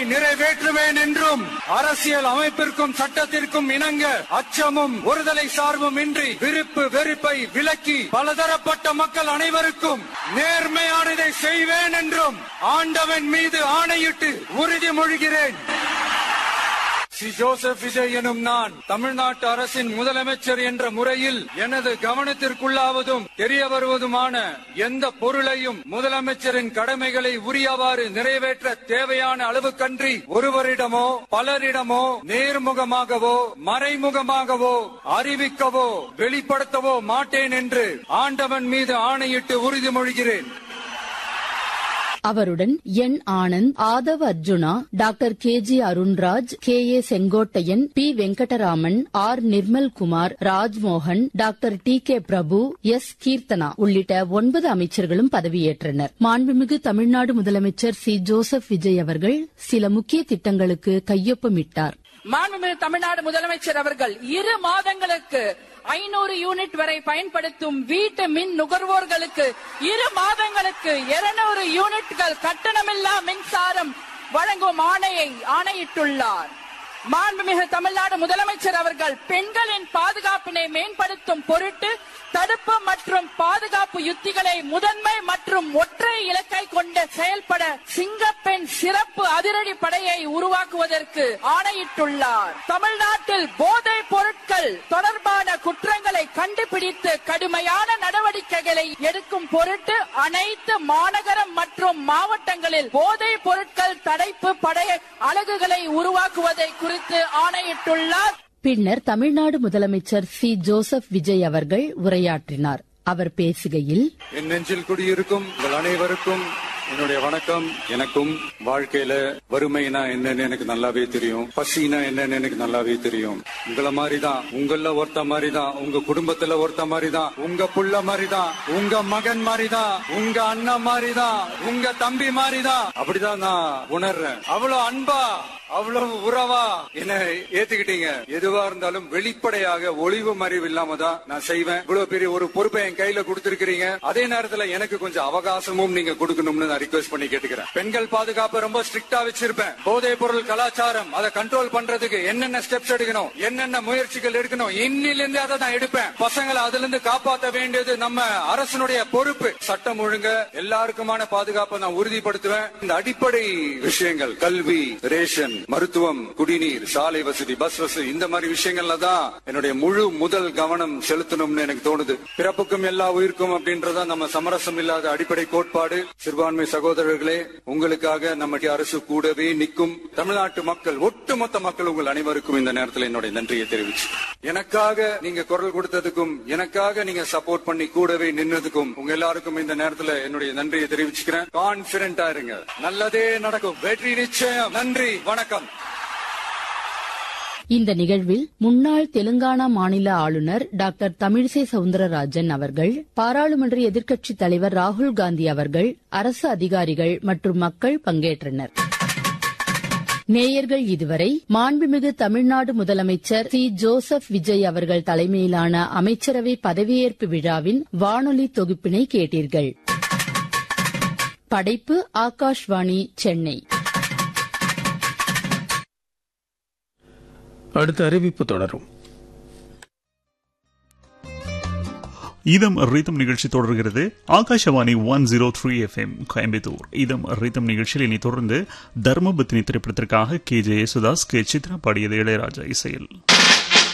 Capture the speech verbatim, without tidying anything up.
நிறைவேற்றுவேன் என்றும் அரசியல் அமைப்பிற்கும் சட்டத்திற்கும் இணங்க அச்சமும் ஒருதலை சார்பும் இன்றி விருப்பு வெறுப்பை விலக்கி பலதரப்பட்ட மக்கள் அனைவருக்கும் நேர்மையானதை செய்வேன் என்றும் ஆண்டவன் மீது ஆணையிட்டு உறுதிமொழிகிறேன். சி ஜோசப் விஜய் எனும் நான் தமிழ்நாட்டு அரசின் முதலமைச்சர் என்ற முறையில் எனது கவனத்திற்குள்ளாவதும் தெரிய வருவதுமான எந்த பொருளையும் முதலமைச்சரின் கடமைகளை உரியவாறு நிறைவேற்ற தேவையான அளவுக்கன்றி ஒருவரிடமோ பலரிடமோ நேர்முகமாகவோ மறைமுகமாகவோ அறிவிக்கவோ வெளிப்படுத்தவோ மாட்டேன் என்று ஆண்டவன் மீது ஆணையிட்டு உறுதிமொழிகிறேன். அவருடன் என் Anand, Aadhav Arjuna, doctor K G Arunraj, K A Sengottaiyan, B Venkataraman, R Nirmalkumar, Rajmohan, doctor D K Prabhu, S Keerthana உள்ளிட்ட ஒன்பது அமைச்சர்களும் பதவியேற்றனர். மாண்புமிகு தமிழ்நாடு முதலமைச்சர் சி ஜோசப் விஜய் அவர்கள் சில முக்கிய திட்டங்களுக்கு கையொப்பமிட்டார். மாண்புமிகு தமிழ்நாடு முதலமைச்சர் அவர்கள் இரு மாதங்களுக்கு ஐநூறு யூனிட் வரை பயன்படுத்தும் வீட்டு மின் நுகர்வோர்களுக்கு இரு மாதங்களுக்கு இருநூறு யூனிட்கள் கட்டணமில்லா மின்சாரம் வழங்கும் ஆணையை ஆணையிட்டுள்ளார். மாண்புமிகு தமிழ்நாடு முதலமைச்சர் அவர்கள் பெண்களின் பாதுகாப்பினை மேம்படுத்தும் பொருட்டு தடுப்பு மற்றும் பாதுகாப்பு யுத்திகளை முதன்மை மற்றும் ஒற்றை இலக்கை கொண்டு செயல்பட சிங்கப்பெண் சிறப்பு அதிரடி படையை உருவாக்குவதற்கு ஆணையிட்டுள்ளார். தமிழ்நாட்டில் போதைப் பொருட்கள் தொடர்பான குற்றங்களை கண்டுபிடித்து கடுமையான நடவடிக்கைகளை எடுக்கும் பொருட்டு அனைத்து மாநகரம் மற்றும் மாவட்டங்களில் போதைப் பொருட்கள் தடுப்பு படை அலகுகளை உருவாக்குவதை குறித்து ஆணையிட்டுள்ளார். பின்னர் தமிழ்நாடு முதலமைச்சர் சி ஜோசப் விஜய் அவர்கள் உரையாற்றினார். அவர் பேசுகையில், என் நெஞ்சில் குடியிருக்கும் உங்கள் அனைவருக்கும் என்னுடைய வணக்கம். எனக்கும் வாழ்க்கையில வறுமைனா என்னன்னு எனக்கு நல்லாவே தெரியும், பசினா என்னன்னு எனக்கு நல்லாவே தெரியும். உங்கள மாதிரிதான், உங்கள ஒருத்த மாதிரிதான், உங்க குடும்பத்துல ஒருத்த மாதிரிதான், உங்க புள்ள மாதிரிதான், உங்க மகன் மாதிரிதான், உங்க அண்ணன் மாதிரிதான், உங்க தம்பி மாதிரிதான். அப்படிதான் நான் உணர்றேன். அவ்வளவு அன்பா அவ்வளவு உறவா என்ன ஏத்துக்கிட்டீங்க. எதுவா இருந்தாலும் வெளிப்படையாக ஒளிவு மறைவு இல்லாம தான் நான் செய்வேன். இவ்வளவு பெரிய ஒரு பொறுப்பை என் கையில கொடுத்திருக்கிறீங்க. அதே நேரத்துல எனக்கு கொஞ்சம் அவகாசமும் நீங்க கொடுக்கணும்னு நான் ரிக்வெஸ்ட் பண்ணி கேட்டுக்கிறேன். பெண்கள் பாதுகாப்பு ரொம்ப ஸ்ட்ரிக்டா வச்சிருப்பேன். போதைப் பொருள் கலாச்சாரம் அதை கண்ட்ரோல் பண்றதுக்கு என்னென்ன ஸ்டெப்ஸ் எடுக்கணும், என்னென்ன முயற்சிகள் எடுக்கணும், இன்னிலிருந்து அதை தான் எடுப்பேன். பசங்களை அதுல இருந்து காப்பாற்ற வேண்டியது நம்ம அரசனுடைய பொறுப்பு. சட்டம் ஒழுங்க எல்லாருக்குமான பாதுகாப்பை நான் உறுதிப்படுத்துவேன். இந்த அடிப்படை விஷயங்கள் கல்வி, ரேஷன், மருத்துவம், குடிநீர், சாலை வசதி, பஸ் வசதி, இந்த மாதிரி விஷயங்கள்ல தான் என்னுடைய முழு முதல் கவனம் செலுத்தணும்னு எனக்கு தோணுது. பிறப்புக்கும் எல்லா உயிருக்கும் அப்படின்றத நம்ம சமரசம் இல்லாத அடிப்படை கோட்பாடு. சிறுபான்மை சகோதரர்களே, உங்களுக்காக நம்ம அரசு கூடவே நிற்கும். தமிழ்நாட்டு மக்கள், ஒட்டுமொத்த மக்கள், உங்கள் அனைவருக்கும் இந்த நேரத்தில் என்னுடைய நன்றியை தெரிவிச்சு, எனக்காக நீங்க குரல் கொடுத்ததுக்கும் எனக்காக நீங்க சப்போர்ட் பண்ணி கூடவே நின்னதுக்கும் உங்க எல்லாருக்கும் இந்த நேரத்தில் என்னுடைய நன்றியை தெரிவிச்சுக்கிறேன். கான்பிடென்டா இருங்க, நல்லதே நடக்கும், வெற்றி நிச்சயம். நன்றி, வணக்கம். இந்த நிகழ்வில் முன்னாள் தெலுங்கானா மாநில ஆளுநர் டாக்டர் தமிழிசை சவுந்தரராஜன் அவர்கள், பாராளுமன்ற எதிர்க்கட்சித் தலைவர் ராகுல் காந்தி அவர்கள், அரசு அதிகாரிகள் மற்றும் மக்கள் பங்கேற்றனர். நேயர்கள் இதுவரை மாண்புமிகு தமிழ்நாடு முதலமைச்சர் சி ஜோசப் விஜய் அவர்கள் தலைமையிலான அமைச்சரவை பதவியேற்பு விழாவின் வானொலி தொகுப்பினை கேட்டீர்கள். படைப்பு ஆகாஷ்வாணி, சென்னை. அடுத்த அறிவிப்பு தொடரும். இதம் ரிதம் நிகழ்ச்சி தொடர்கிறது. Akashvani one zero three F M Coimbatore. இதம் ரிதம் நிகழ்ச்சியில் இனி தொடர்ந்து தர்மபத்தினி திரைப்படத்திற்காக K J Yesudas, K Chitra பாடியது இளையராஜா இசையில்.